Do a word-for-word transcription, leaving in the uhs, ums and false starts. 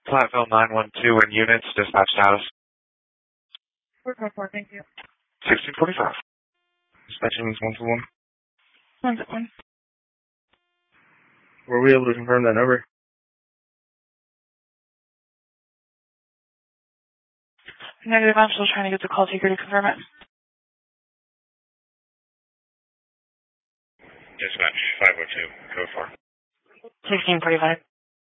Platteville nine one two in units, dispatch status. four four four, thank you. sixteen forty-five. Dispatching is one to one. One second. Were we able to confirm that number? Negative, I'm still trying to get the call taker to confirm it. Dispatch five oh two, code four. sixteen forty-five.